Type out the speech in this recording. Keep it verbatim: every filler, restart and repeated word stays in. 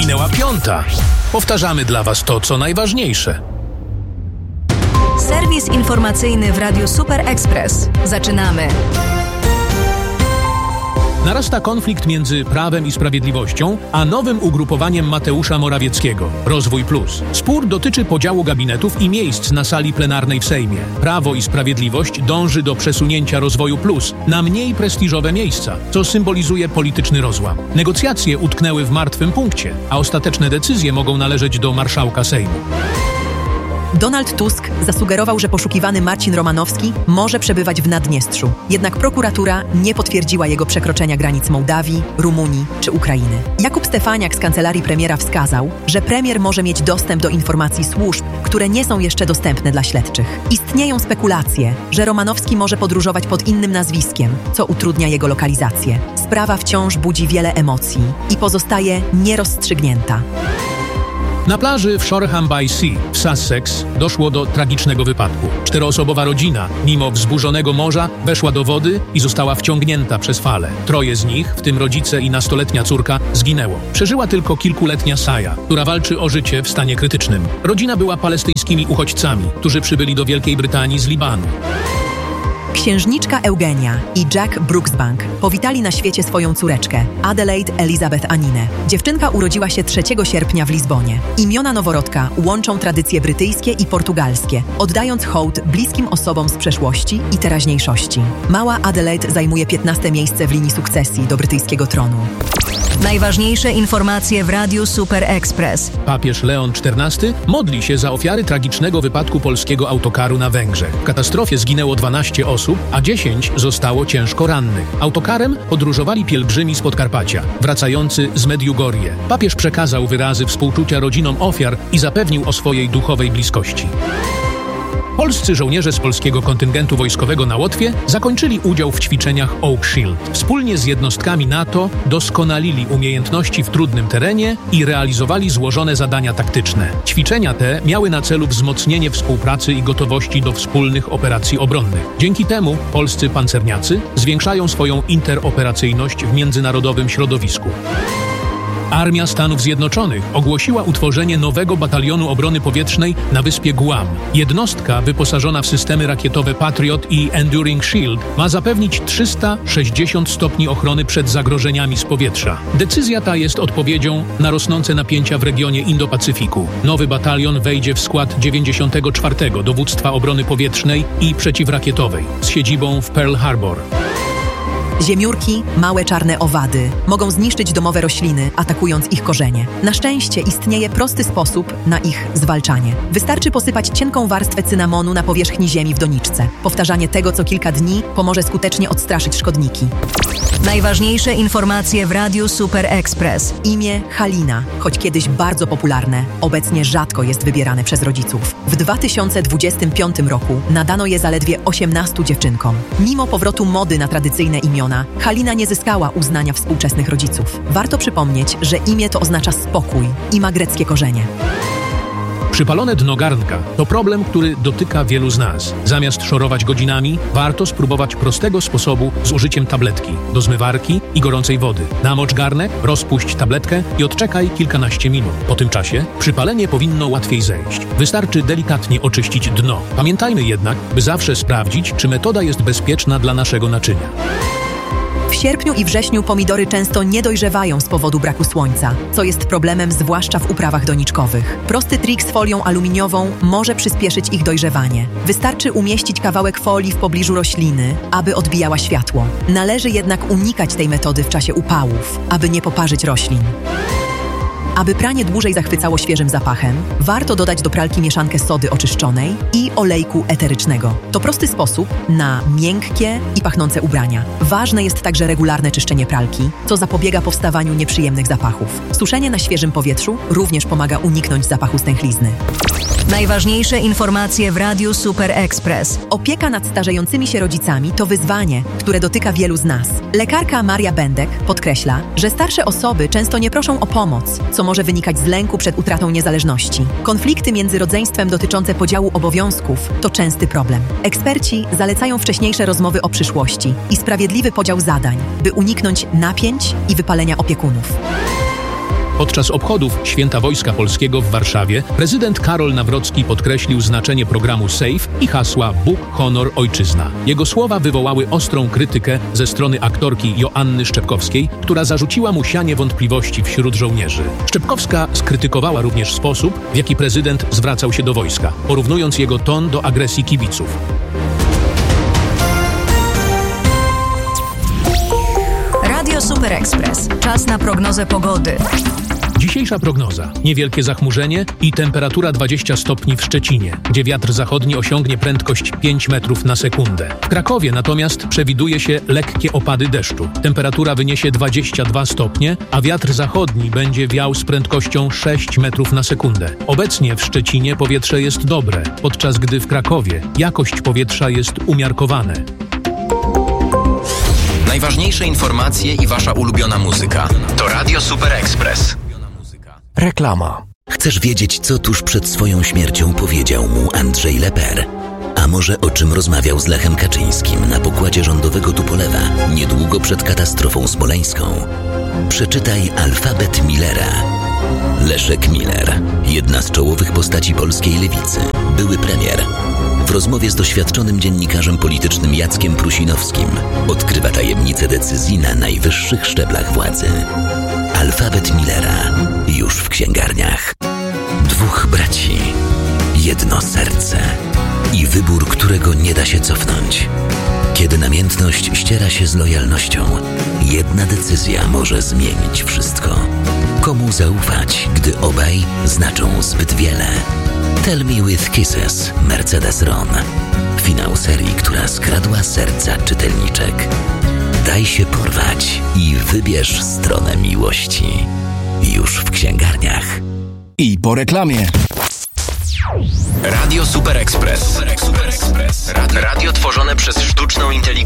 Minęła piąta. Powtarzamy dla Was to, co najważniejsze. Serwis informacyjny w Radiu Super Express. Zaczynamy. Narasta konflikt między Prawem i Sprawiedliwością, a nowym ugrupowaniem Mateusza Morawieckiego, Rozwój Plus. Spór dotyczy podziału gabinetów i miejsc na sali plenarnej w Sejmie. Prawo i Sprawiedliwość dąży do przesunięcia Rozwoju Plus na mniej prestiżowe miejsca, co symbolizuje polityczny rozłam. Negocjacje utknęły w martwym punkcie, a ostateczne decyzje mogą należeć do marszałka Sejmu. Donald Tusk zasugerował, że poszukiwany Marcin Romanowski może przebywać w Naddniestrzu. Jednak prokuratura nie potwierdziła jego przekroczenia granic Mołdawii, Rumunii czy Ukrainy. Jakub Stefaniak z kancelarii premiera wskazał, że premier może mieć dostęp do informacji służb, które nie są jeszcze dostępne dla śledczych. Istnieją spekulacje, że Romanowski może podróżować pod innym nazwiskiem, co utrudnia jego lokalizację. Sprawa wciąż budzi wiele emocji i pozostaje nierozstrzygnięta. Na plaży w Shoreham by Sea w Sussex doszło do tragicznego wypadku. Czteroosobowa rodzina, mimo wzburzonego morza, weszła do wody i została wciągnięta przez fale. Troje z nich, w tym rodzice i nastoletnia córka, zginęło. Przeżyła tylko kilkuletnia Saja, która walczy o życie w stanie krytycznym. Rodzina była palestyńskimi uchodźcami, którzy przybyli do Wielkiej Brytanii z Libanu. Księżniczka Eugenia i Jack Brooksbank powitali na świecie swoją córeczkę, Adelaide Elizabeth Aninę. Dziewczynka urodziła się trzeciego sierpnia w Lizbonie. Imiona noworodka łączą tradycje brytyjskie i portugalskie, oddając hołd bliskim osobom z przeszłości i teraźniejszości. Mała Adelaide zajmuje piętnaste miejsce w linii sukcesji do brytyjskiego tronu. Najważniejsze informacje w Radiu Super Express. Papież Leon czternasty modli się za ofiary tragicznego wypadku polskiego autokaru na Węgrzech. W katastrofie zginęło dwanaście osób, a dziesięć zostało ciężko rannych. Autokarem podróżowali pielgrzymi z Podkarpacia, wracający z Mediugorje. Papież przekazał wyrazy współczucia rodzinom ofiar i zapewnił o swojej duchowej bliskości. Polscy żołnierze z polskiego kontyngentu wojskowego na Łotwie zakończyli udział w ćwiczeniach Oak Shield. Wspólnie z jednostkami NATO doskonalili umiejętności w trudnym terenie i realizowali złożone zadania taktyczne. Ćwiczenia te miały na celu wzmocnienie współpracy i gotowości do wspólnych operacji obronnych. Dzięki temu polscy pancerniacy zwiększają swoją interoperacyjność w międzynarodowym środowisku. Armia Stanów Zjednoczonych ogłosiła utworzenie nowego batalionu obrony powietrznej na wyspie Guam. Jednostka wyposażona w systemy rakietowe Patriot i Enduring Shield ma zapewnić trzysta sześćdziesiąt stopni ochrony przed zagrożeniami z powietrza. Decyzja ta jest odpowiedzią na rosnące napięcia w regionie Indo-Pacyfiku. Nowy batalion wejdzie w skład dziewięćdziesiątego czwartego Dowództwa Obrony Powietrznej i Przeciwrakietowej z siedzibą w Pearl Harbor. Ziemiórki, małe czarne owady, mogą zniszczyć domowe rośliny, atakując ich korzenie. Na szczęście istnieje prosty sposób na ich zwalczanie. Wystarczy posypać cienką warstwę cynamonu na powierzchni ziemi w doniczce. Powtarzanie tego co kilka dni pomoże skutecznie odstraszyć szkodniki. Najważniejsze informacje w Radiu Super Express. Imię Halina, choć kiedyś bardzo popularne, obecnie rzadko jest wybierane przez rodziców. W dwa tysiące dwudziestym piątym roku nadano je zaledwie osiemnastu dziewczynkom. Mimo powrotu mody na tradycyjne imiona, Halina nie zyskała uznania współczesnych rodziców. Warto przypomnieć, że imię to oznacza spokój i ma greckie korzenie. Przypalone dno garnka to problem, który dotyka wielu z nas. Zamiast szorować godzinami, warto spróbować prostego sposobu z użyciem tabletki do zmywarki i gorącej wody. Namocz garnek, rozpuść tabletkę i odczekaj kilkanaście minut. Po tym czasie przypalenie powinno łatwiej zejść. Wystarczy delikatnie oczyścić dno. Pamiętajmy jednak, by zawsze sprawdzić, czy metoda jest bezpieczna dla naszego naczynia. W sierpniu i wrześniu pomidory często nie dojrzewają z powodu braku słońca, co jest problemem zwłaszcza w uprawach doniczkowych. Prosty trik z folią aluminiową może przyspieszyć ich dojrzewanie. Wystarczy umieścić kawałek folii w pobliżu rośliny, aby odbijała światło. Należy jednak unikać tej metody w czasie upałów, aby nie poparzyć roślin. Aby pranie dłużej zachwycało świeżym zapachem, warto dodać do pralki mieszankę sody oczyszczonej i olejku eterycznego. To prosty sposób na miękkie i pachnące ubrania. Ważne jest także regularne czyszczenie pralki, co zapobiega powstawaniu nieprzyjemnych zapachów. Suszenie na świeżym powietrzu również pomaga uniknąć zapachu stęchlizny. Najważniejsze informacje w Radiu Super Express. Opieka nad starzejącymi się rodzicami to wyzwanie, które dotyka wielu z nas. Lekarka Maria Bendek podkreśla, że starsze osoby często nie proszą o pomoc, co może wynikać z lęku przed utratą niezależności. Konflikty między rodzeństwem dotyczące podziału obowiązków to częsty problem. Eksperci zalecają wcześniejsze rozmowy o przyszłości i sprawiedliwy podział zadań, by uniknąć napięć i wypalenia opiekunów. Podczas obchodów Święta Wojska Polskiego w Warszawie prezydent Karol Nawrocki podkreślił znaczenie programu SAFE i hasła Bóg, honor, ojczyzna. Jego słowa wywołały ostrą krytykę ze strony aktorki Joanny Szczepkowskiej, która zarzuciła mu sianie wątpliwości wśród żołnierzy. Szczepkowska skrytykowała również sposób, w jaki prezydent zwracał się do wojska, porównując jego ton do agresji kibiców. Radio Super Express. Czas na prognozę pogody. Dzisiejsza prognoza. Niewielkie zachmurzenie i temperatura dwadzieścia stopni w Szczecinie, gdzie wiatr zachodni osiągnie prędkość pięć metrów na sekundę. W Krakowie natomiast przewiduje się lekkie opady deszczu. Temperatura wyniesie dwadzieścia dwa stopnie, a wiatr zachodni będzie wiał z prędkością sześć metrów na sekundę. Obecnie w Szczecinie powietrze jest dobre, podczas gdy w Krakowie jakość powietrza jest umiarkowane. Najważniejsze informacje i wasza ulubiona muzyka. To Radio Super Express. Reklama. Chcesz wiedzieć, co tuż przed swoją śmiercią powiedział mu Andrzej Leper? A może o czym rozmawiał z Lechem Kaczyńskim na pokładzie rządowego Tupolewa niedługo przed katastrofą smoleńską? Przeczytaj Alfabet Millera. Leszek Miller, jedna z czołowych postaci polskiej lewicy, były premier. W rozmowie z doświadczonym dziennikarzem politycznym Jackiem Prusinowskim odkrywa tajemnice decyzji na najwyższych szczeblach władzy. Alfabet Millera już w księgarniach. Dwóch braci, jedno serce i wybór, którego nie da się cofnąć. Kiedy namiętność ściera się z lojalnością, jedna decyzja może zmienić wszystko. Komu zaufać, gdy obaj znaczą zbyt wiele? Tell Me With Kisses, Mercedes Ron. Finał serii, która skradła serca czytelniczek. Daj się porwać i wybierz stronę miłości. Już w księgarniach. I po reklamie. Radio Super Express. Radio, radio tworzone przez sztuczną inteligencję.